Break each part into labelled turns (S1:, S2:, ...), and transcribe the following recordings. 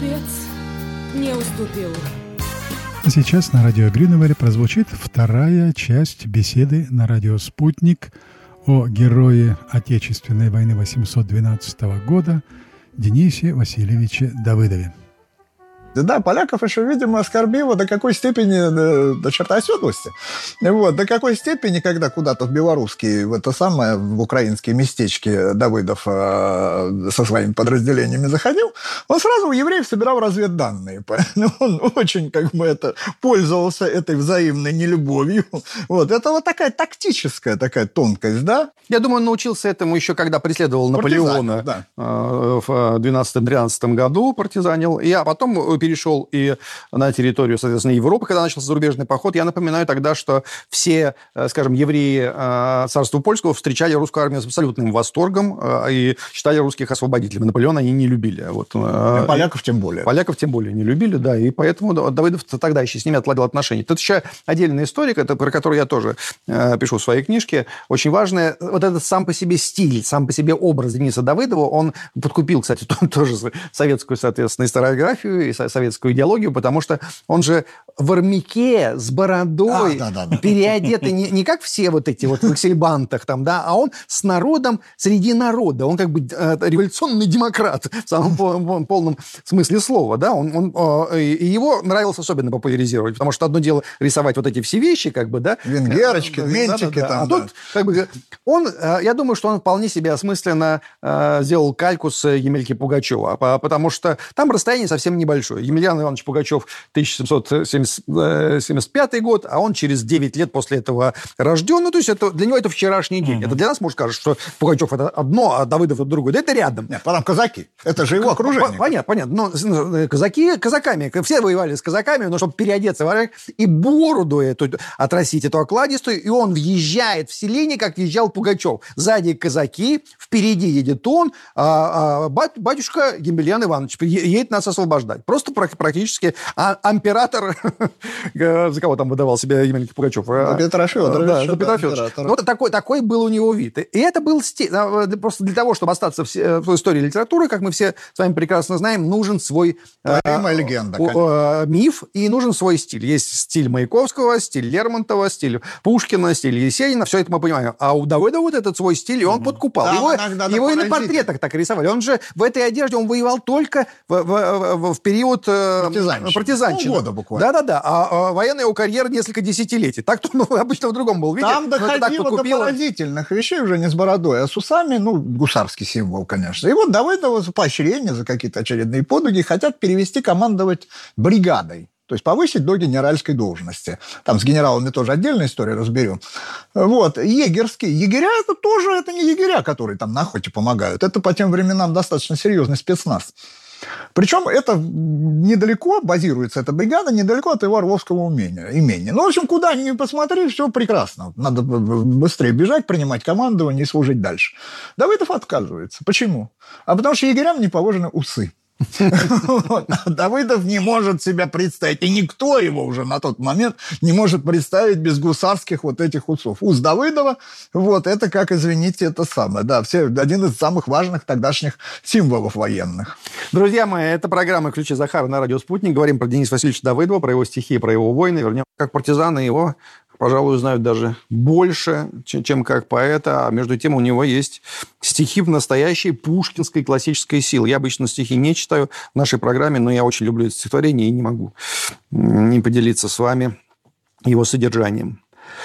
S1: глупец не уступил.
S2: Сейчас на радио Грюновере прозвучит вторая часть беседы на радио «Спутник» о герое Отечественной войны 812 года Денисе Васильевиче Давыдове.
S3: Да, поляков еще, видимо, оскорбило до какой степени, до черта оседлости. Вот, до какой степени, когда куда-то в белорусские, в это самое, в украинские местечки Давыдов со своими подразделениями заходил, он сразу у евреев собирал разведданные. Он очень, пользовался этой взаимной нелюбовью. Вот, это вот такая тактическая такая тонкость, да?
S4: Я думаю, он научился этому еще, когда преследовал Наполеона
S3: да.
S4: В 12-13 году, партизанил, а потом перешел и на территорию, соответственно, Европы, когда начался зарубежный поход. Я напоминаю тогда, что все, скажем, евреи царства польского встречали русскую армию с абсолютным восторгом и считали русских освободителями. Наполеона они не любили. Вот.
S3: И поляков тем более.
S4: Поляков тем более не любили, да, и поэтому Давыдов тогда еще с ними отладил отношения. Тут еще отдельная история, про которую я тоже пишу в своей книжке, очень важная. Вот этот сам по себе стиль, сам по себе образ Дениса Давыдова, он подкупил, кстати, тоже советскую, соответственно, историографию и советскую идеологию, потому что он же в армяке с бородой, переодетый не как все вот эти вот в аксельбантах там, да, а он с народом среди народа. Он как бы революционный демократ в самом полном смысле слова, да. И его нравилось особенно популяризировать, потому что одно дело рисовать вот эти все вещи, как бы, да.
S3: Венгерочки, ментики там.
S4: А тут, как бы, я думаю, что он вполне себе осмысленно сделал кальку с Емельки Пугачева, потому что там расстояние совсем небольшое. Емельян Иванович Пугачев 1775 год, а он через 9 лет после этого рожден. Ну, то есть для него это вчерашний день. Это для нас, может, кажется, что Пугачев это одно, а Давыдов это другое. Да это рядом.
S3: Нет, потом казаки. Это же его окружение.
S4: Понятно. Но казаки казаками. Все воевали с казаками, но чтобы переодеться и бороду эту отрастить, эту окладистую, и он въезжает в селение, как въезжал Пугачев. Сзади казаки, впереди едет он, а батюшка Емельян Иванович едет нас освобождать. Просто практически император, за кого там выдавал себя Емельян Пугачев?
S3: За Петра Федоровича.
S4: Да, за Петра Федоровича. Вот такой был у него вид. И это был стиль. Просто для того, чтобы остаться в истории литературы, как мы все с вами прекрасно знаем, нужен свой
S3: легенда,
S4: миф и нужен свой стиль. Есть стиль Маяковского, стиль Лермонтова, стиль Пушкина, стиль Есенина. Все это мы понимаем. А у Давыдова вот этот свой стиль, и он подкупал. Его и на портретах так рисовали. Он же в этой одежде, он воевал только в период партизанщины.
S3: Полгода буквально.
S4: Да. А военная его карьера несколько десятилетий. Так-то обычно в другом был. Видите?
S3: Там доходило до поразительных вещей уже не с бородой, а с усами. Гусарский символ, конечно. И вот Давыдова за поощрение, за какие-то очередные подвиги хотят перевести командовать бригадой. То есть повысить до генеральской должности. Там с генералами тоже отдельная история, разберем. Вот. Егерские. Егеря это не егеря, которые там на охоте помогают. Это по тем временам достаточно серьезный спецназ. Причем это недалеко базируется, эта бригада, недалеко от его орловского имения. Ну, в общем, куда ни посмотри, все прекрасно. Надо быстрее бежать, принимать командование и служить дальше. Давыдов отказывается. Почему? А потому что егерям не положены усы. Давыдов не может себя представить, и никто его уже на тот момент не может представить без гусарских вот этих усов. Ус Давыдова, вот, это как, извините, это самое, да, один из самых важных тогдашних символов военных.
S4: Друзья мои, это программа «Ключи Захара» на радио «Спутник». Говорим про Дениса Васильевича Давыдова, про его стихи, про его войны. Вернее, как партизаны его, пожалуй, знают даже больше, чем как поэта. А между тем у него есть стихи в настоящей пушкинской классической силе. Я обычно стихи не читаю в нашей программе, но я очень люблю это стихотворение и не могу не поделиться с вами его содержанием.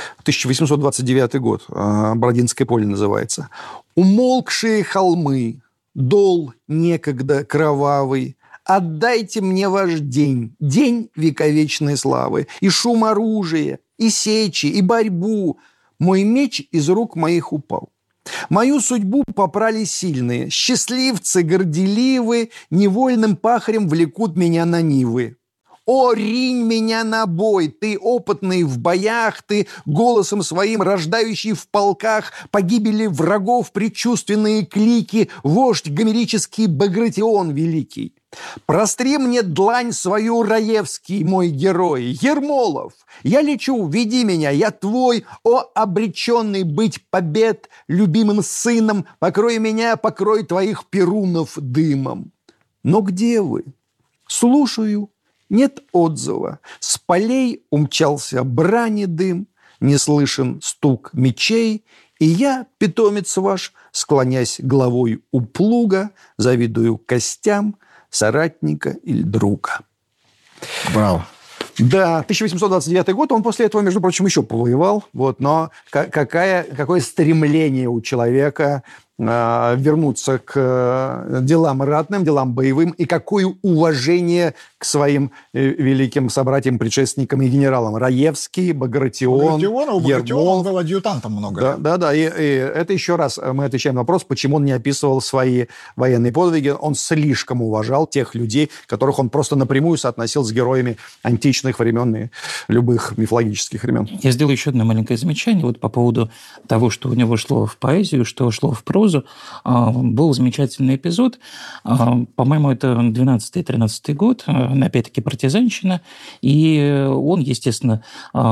S4: 1829 год. Бородинское поле называется. «Умолкшие холмы, дол некогда кровавый, отдайте мне ваш день, день вековечной славы, и шум оружия, и сечи, и борьбу. Мой меч из рук моих упал. Мою судьбу попрали сильные, счастливцы горделивы, невольным пахарем влекут меня на нивы. О, ринь меня на бой, ты опытный в боях, ты голосом своим рождающий в полках погибели врагов предчувственные клики, вождь гомерический Багратион великий. Простри мне длань свою, Раевский, мой герой, Ермолов, я лечу, веди меня, я твой, о, обреченный быть побед, любимым сыном, покрой меня, покрой твоих перунов дымом. Но где вы? Слушаю, нет отзыва. С полей умчался брани дым, не слышен стук мечей, и я, питомец ваш, склонясь головой у плуга, завидую костям соратника или друга.
S3: Браво.
S4: Да, 1829 год, он после этого, между прочим, еще повоевал, вот, но какое стремление у человека вернуться к делам ратным, делам боевым, и какое уважение к своим великим собратьям-предшественникам и генералам. Раевский, Багратион,
S3: Ермолов. Он был адъютантом много.
S4: Да. И это еще раз мы отвечаем на вопрос, почему он не описывал свои военные подвиги. Он слишком уважал тех людей, которых он просто напрямую соотносил с героями античных времен и любых мифологических времен.
S5: Я сделаю еще одно маленькое замечание вот по поводу того, что у него шло в поэзию, что шло в прозу. Был замечательный эпизод, по-моему, это 12-13 год, опять-таки партизанщина, и он, естественно,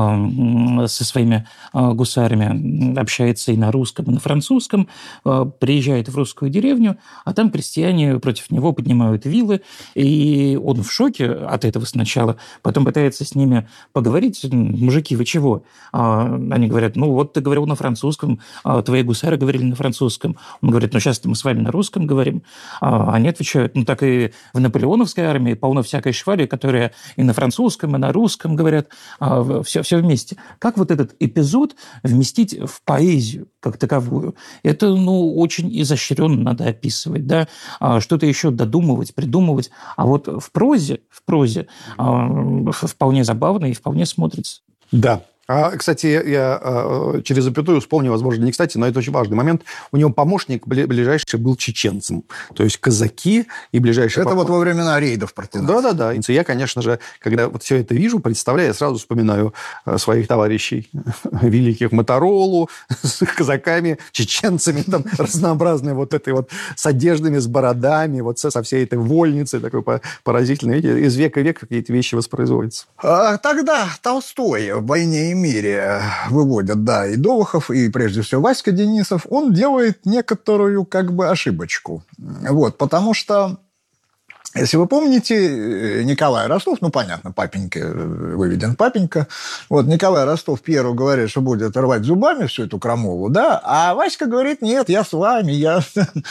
S5: со своими гусарами общается и на русском, и на французском, приезжает в русскую деревню, а там крестьяне против него поднимают вилы, и он в шоке от этого сначала, потом пытается с ними поговорить: мужики, вы чего? Они говорят: ну вот ты говорил на французском, твои гусары говорили на французском. Он говорит: ну сейчас мы с вами на русском говорим. Они отвечают: ну так и в наполеоновской армии полно всякой швали, которая и на французском, и на русском говорят, все вместе. Как вот этот эпизод вместить в поэзию как таковую? Это, очень изощренно надо описывать, да, что-то еще додумывать, придумывать. А вот в прозе вполне забавно и вполне смотрится.
S4: Да. Кстати, я через запятую вспомнил, возможно, не кстати, но это очень важный момент. У него помощник ближайший был чеченцем. То есть казаки и ближайшие...
S3: Это вот во времена рейдов партизанских.
S4: Да. И я, конечно же, когда вот все это вижу, представляю, я сразу вспоминаю своих товарищей великих Моторолу с казаками, чеченцами, там разнообразные вот этой вот с одеждами, с бородами, вот со всей этой вольницей такой поразительной. Видите, из века в век какие-то вещи воспроизводятся.
S3: Тогда Толстой в «Войне и мире» выводят, и Довохов, и прежде всего Васька Денисов, он делает некоторую ошибочку. Вот, потому что, если вы помните, Николай Ростов, понятно, папенька, выведен папенька, вот, Николай Ростов первый говорит, что будет рвать зубами всю эту крамолу, а Васька говорит: нет, я с вами, я...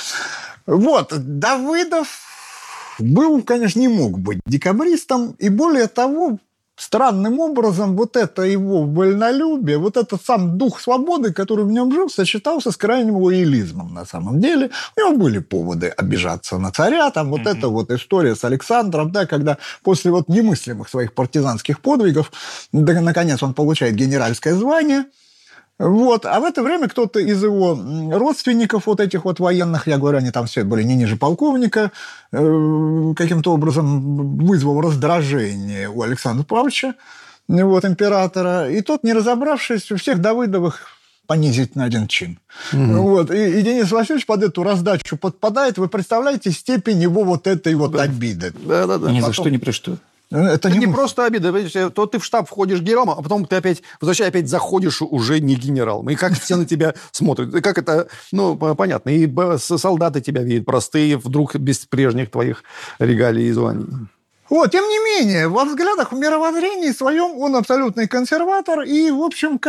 S3: Вот, Давыдов был, конечно, не мог быть декабристом, и более того, странным образом вот это его вольнолюбие, вот этот сам дух свободы, который в нем жил, сочетался с крайним лоялизмом на самом деле. У него были поводы обижаться на царя, там вот эта вот история с Александром, когда после вот немыслимых своих партизанских подвигов, наконец он получает генеральское звание. Вот. А в это время кто-то из его родственников, вот этих вот военных, я говорю, они там все были не ниже полковника, каким-то образом вызвал раздражение у Александра Павловича, императора. И тот, не разобравшись, всех Давыдовых понизить на один чин. Вот. И Денис Васильевич под эту раздачу подпадает. Вы представляете степень его вот этой вот обиды?
S4: Да.
S5: Ни за что, ни про что.
S4: Это не просто обида. То ты в штаб входишь генералом, а потом ты опять заходишь уже не генералом. И как все на тебя смотрят. И как это, понятно. И солдаты тебя видят простые, вдруг без прежних твоих регалий и званий.
S3: Вот, тем не менее, во взглядах, в мировоззрении своем он абсолютный консерватор и, в общем,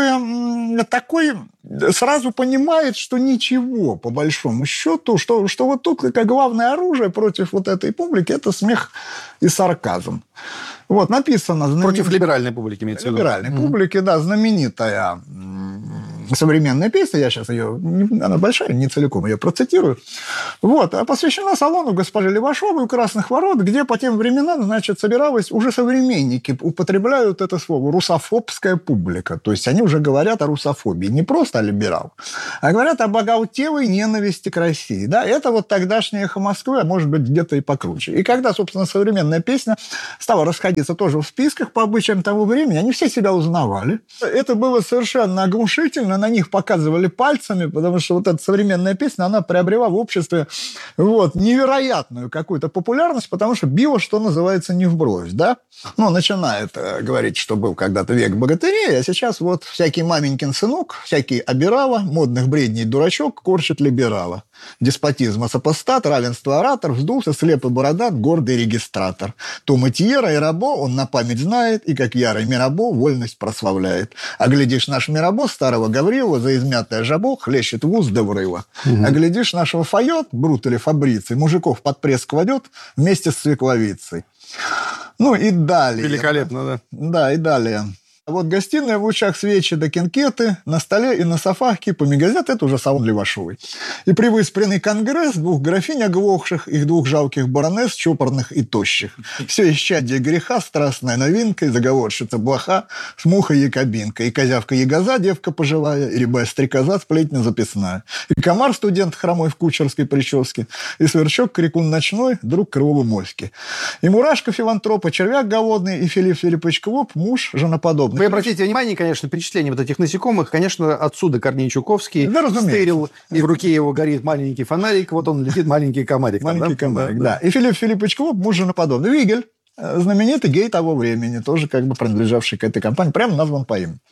S3: такой сразу понимает, что ничего, по большому счету, что вот тут как главное оружие против вот этой публики – это смех и сарказм. Вот, написано...
S4: Против либеральной публики, имеется в виду.
S3: Либеральной публики, знаменитая современная песня, я сейчас ее, она большая, не целиком ее процитирую, посвящена салону госпожи Левашовой у Красных Ворот, где по тем временам, собиралась, уже современники употребляют это слово, русофобская публика, то есть они уже говорят о русофобии, не просто о либерал, а говорят об оголтелой ненависти к России, это вот тогдашнее эхо Москвы, а может быть где-то и покруче. И когда, собственно, современная песня стала расходиться тоже в списках по обычаям того времени, они все себя узнавали. Это было совершенно оглушительно, на них показывали пальцами, потому что вот эта современная песня, она приобрела в обществе невероятную какую-то популярность, потому что била, что называется, не в бровь, начинает говорить, что был когда-то век богатырей, а сейчас всякий маменькин сынок, всякий обирала, модных бредней дурачок корчит либерала. деспотизма сопостат, равенство оратор, вздулся слепый бородат, гордый регистратор. То Матьера и Рабо он на память знает, и как ярый Мирабо вольность прославляет. А глядишь, наш Мирабо старого Гаврила за измятое жабо хлещет в уст до врыва. А глядишь, нашего Файот, Брут или Фабриций, мужиков под пресс кладет вместе с свекловицей. Ну и далее.
S4: Великолепно, да.
S3: Да, и далее. Вот гостиная в лучах свечи до кинкеты, на столе и на софах кипами газет, это уже салон Левашовой. И привыспренный конгресс двух графинь оглохших, их двух жалких баронесс, чопорных и тощих. Все исчадие греха, страстная новинка, и заговорщица блоха, с мухой якобинка, и козявка ягоза, девка пожилая, и рябая стрекоза, сплетня записная. И комар студент хромой в кучерской прическе, и сверчок крикун ночной, друг крыловой моськи. И мурашка филантропа, червяк голодный, и Филипп Филиппович Клоп, муж женоподобный.
S4: Вы обратите внимание, конечно, перечисление вот этих насекомых, конечно, отсюда Корней Чуковский,
S3: да,
S4: стырил, и в руке его горит маленький фонарик, вот он летит, маленький комарик.
S3: Маленький комарик, да. И Филипп Филиппович Клоп, муж женоподобный. Вигель, знаменитый гей того времени, тоже как бы принадлежавший к этой компании, прямо назван по имени.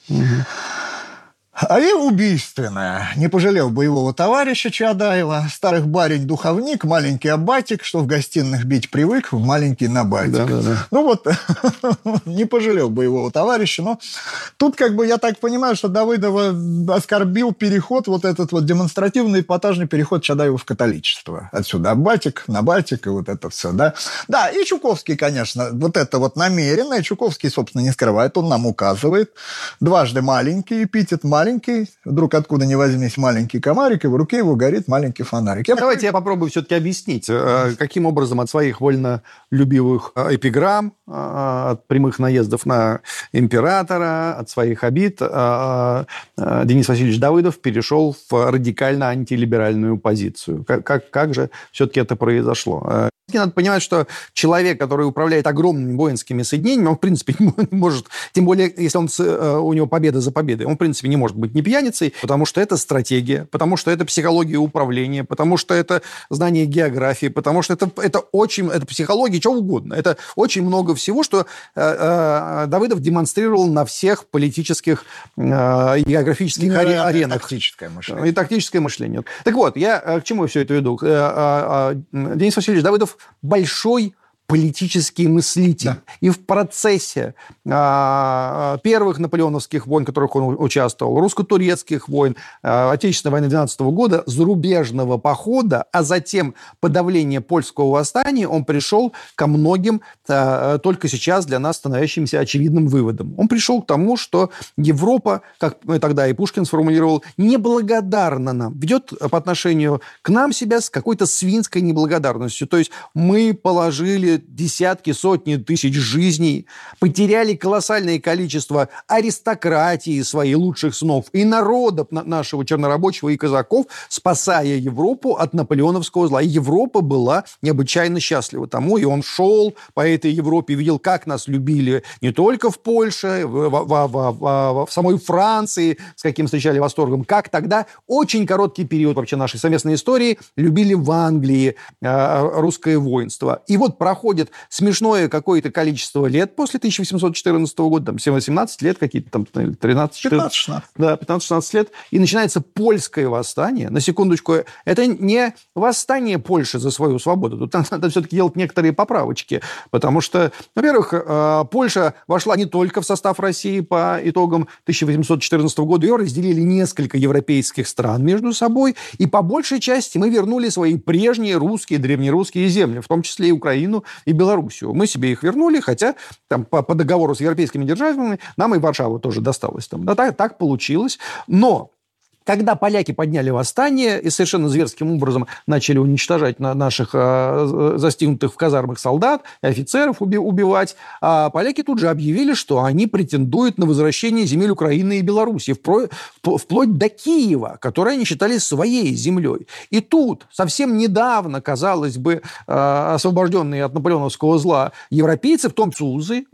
S3: А и убийственная. Не пожалел боевого товарища Чаадаева, старых барень-духовник, маленький аббатик, что в гостиных бить привык, в маленький набатик.
S4: Да.
S3: Ну вот, не пожалел боевого товарища, но тут как бы я так понимаю, что Давыдова оскорбил переход, вот этот вот демонстративный эпатажный переход Чаадаева в католичество. Отсюда аббатик, набатик и вот это все, да. Да, и Чуковский, конечно, вот это вот намеренно, и Чуковский, собственно, не скрывает, он нам указывает. Дважды маленький, эпитет маленький, вдруг откуда ни возьмись маленький комарик, и в руке его горит маленький фонарик.
S4: Давайте я попробую все-таки объяснить, каким образом от своих вольнолюбивых эпиграмм, от прямых наездов на императора, от своих обид Денис Васильевич Давыдов перешел в радикально антилиберальную позицию. Как же все-таки это произошло? Надо понимать, что человек, который управляет огромными воинскими соединениями, он, в принципе, не может, тем более, если у него победа за победой, он, в принципе, не может быть ни пьяницей, потому что это стратегия, потому что это психология управления, потому что это знание географии, потому что это психология, чего угодно. Это очень много всего, что Давыдов демонстрировал на всех политических и географических аренах.
S3: Тактическое мышление.
S4: И тактическое мышление. Так вот, я к чему все это веду? Денис Васильевич Давыдов большой политический мыслитель. Да. И в процессе первых наполеоновских войн, в которых он участвовал, русско-турецких войн, Отечественной войны 12 года, зарубежного похода, а затем подавления польского восстания, он пришел ко многим только сейчас для нас становящимся очевидным выводам. Он пришел к тому, что Европа, как тогда и Пушкин сформулировал, неблагодарна нам, ведет по отношению к нам себя с какой-то свинской неблагодарностью. То есть мы положили десятки, сотни тысяч жизней, потеряли колоссальное количество аристократии, своих лучших сынов, и народов нашего чернорабочего и казаков, спасая Европу от наполеоновского зла. И Европа была необычайно счастлива тому, и он шел по этой Европе, видел, как нас любили не только в Польше, в самой Франции, с каким встречали восторгом, как тогда, очень короткий период вообще нашей совместной истории, любили в Англии русское воинство. И вот проходит смешное какое-то количество лет после 1814 года, там 18 лет какие-то, там 13-14. Да, 15-16 лет. И начинается польское восстание. На секундочку, это не восстание Польши за свою свободу. Тут надо все-таки делать некоторые поправочки. Потому что, во-первых, Польша вошла не только в состав России по итогам 1814 года. Ее разделили несколько европейских стран между собой. И по большей части мы вернули свои прежние русские, древнерусские земли, в том числе и Украину, и Белоруссию. Мы себе их вернули, хотя там, по договору с европейскими державами нам и Варшава тоже досталось. Там. Да, так получилось. Но когда поляки подняли восстание и совершенно зверским образом начали уничтожать наших застигнутых в казармах солдат и офицеров убивать, поляки тут же объявили, что они претендуют на возвращение земель Украины и Белоруссии, вплоть до Киева, которые они считали своей землей. И тут совсем недавно, казалось бы, освобожденные от наполеоновского зла европейцы, в том числе французы,